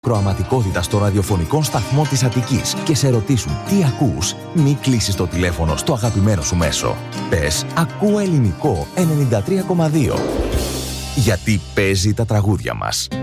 Κροαματικότητα στο ραδιοφωνικό σταθμό της Αττικής και σε ρωτήσουν τι ακούς, μη κλείσεις το τηλέφωνο στο αγαπημένο σου μέσο. Πες «Ακούω ελληνικό 93,2». Γιατί παίζει τα τραγούδια μας.